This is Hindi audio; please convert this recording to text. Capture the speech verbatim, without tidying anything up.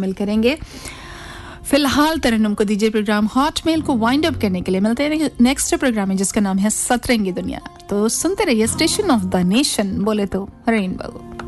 शामिल करेंगे। फिलहाल तरन्नुम को दीजिए प्रोग्राम हॉटमेल को वाइंड अप करने के लिए। मिलते हैं नेक्स्ट प्रोग्राम में जिसका नाम है सतरंगी दुनिया। तो सुनते रहिए स्टेशन ऑफ द नेशन, बोले तो रेनबो।